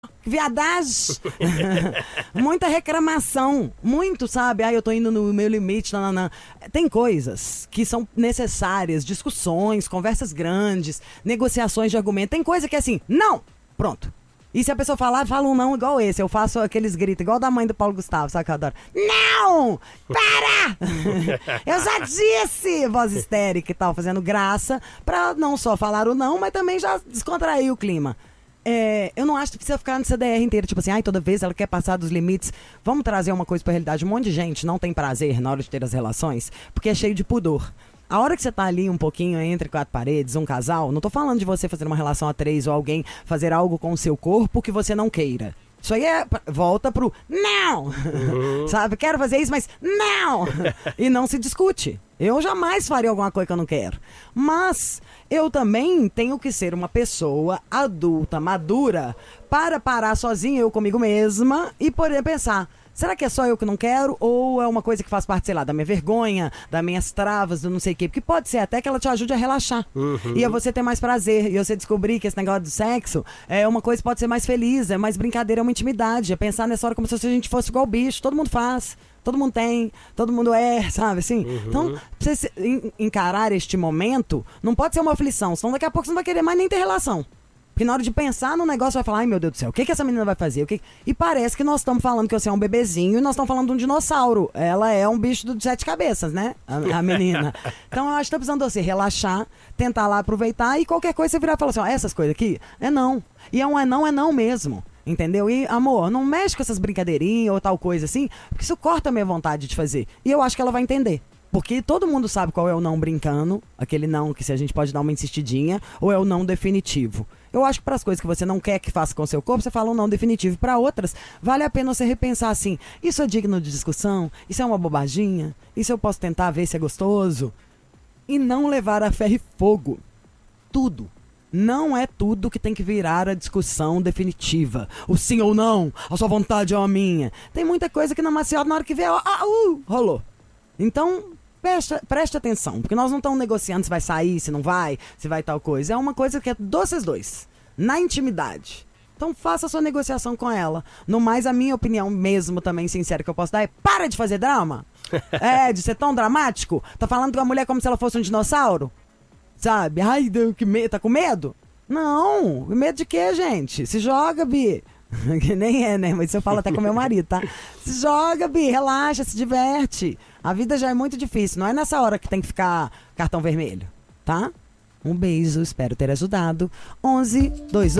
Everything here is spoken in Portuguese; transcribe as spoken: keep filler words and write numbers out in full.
viadagem. Muita reclamação, muito, sabe? Ah, eu tô indo no meu limite, nananã. Tem coisas que são necessárias, discussões, conversas grandes, negociações de argumento. Tem coisa que é assim, não, pronto. E se a pessoa falar, fala um não igual esse. Eu faço aqueles gritos, igual da mãe do Paulo Gustavo, sabe que eu adoro? Não! Para! Eu já disse! Voz histérica e tal, fazendo graça, pra não só falar o não, mas também já descontrair o clima. É, eu não acho que precisa ficar no C D R inteiro, tipo assim, ai, toda vez ela quer passar dos limites. Vamos trazer uma coisa pra realidade. Um monte de gente não tem prazer na hora de ter as relações, porque é cheio de pudor. A hora que você tá ali um pouquinho entre quatro paredes, um casal, não tô falando de você fazer uma relação a três ou alguém fazer algo com o seu corpo que você não queira. Isso aí é, volta pro não, uhum. Sabe, quero fazer isso, mas não, e não se discute. Eu jamais faria alguma coisa que eu não quero. Mas eu também tenho que ser uma pessoa adulta, madura, para parar sozinha, eu comigo mesma, e poder pensar, será que é só eu que não quero? Ou é uma coisa que faz parte, sei lá, da minha vergonha, das minhas travas, do não sei o quê? Porque pode ser até que ela te ajude a relaxar. Uhum. E a você ter mais prazer. E você descobrir que esse negócio do sexo é uma coisa que pode ser mais feliz, é mais brincadeira, é uma intimidade. É pensar nessa hora como se a gente fosse igual bicho. Todo mundo faz, todo mundo tem, todo mundo é, sabe assim? Uhum. Então, pra você encarar este momento, não pode ser uma aflição. Senão daqui a pouco você não vai querer mais nem ter relação. Porque na hora de pensar no negócio, vai falar, ai meu Deus do céu, o que, que essa menina vai fazer? O que... E parece que nós estamos falando que você é um bebezinho e nós estamos falando de um dinossauro. Ela é um bicho de sete cabeças, né? A, a menina. Então eu acho que tá precisando de você relaxar, tentar lá aproveitar e qualquer coisa você virar e falar assim, ó, essas coisas aqui, é não. E é um é não, é não mesmo. Entendeu? E, amor, não mexe com essas brincadeirinhas ou tal coisa assim, porque isso corta a minha vontade de fazer. E eu acho que ela vai entender. Porque todo mundo sabe qual é o não brincando, aquele não que se a gente pode dar uma insistidinha, ou é o não definitivo. Eu acho que para as coisas que você não quer que faça com o seu corpo, você fala um não definitivo. Para outras, vale a pena você repensar assim, isso é digno de discussão? Isso é uma bobaginha? Isso eu posso tentar ver se é gostoso? E não levar a ferro e fogo. Tudo. Não é tudo que tem que virar a discussão definitiva. O sim ou não, a sua vontade ou a minha. Tem muita coisa que na maciota, na hora que vê, ó, ah, uh, rolou. Então, preste, preste atenção, porque nós não estamos negociando se vai sair, se não vai, se vai tal coisa. É uma coisa que é dos vocês dois, na intimidade. Então faça a sua negociação com ela. No mais, a minha opinião mesmo, também sincera, que eu posso dar é, para de fazer drama. É, de ser tão dramático. Tá falando com a mulher como se ela fosse um dinossauro? Sabe? Ai, Deus, que medo. Tá com medo? Não. Medo de quê, gente? Se joga, Bi. Que nem é, né? Mas isso eu falo até com meu marido, tá? Se joga, Bi, relaxa, se diverte. A vida já é muito difícil, não é nessa hora que tem que ficar cartão vermelho, tá? Um beijo, espero ter ajudado. onze, dois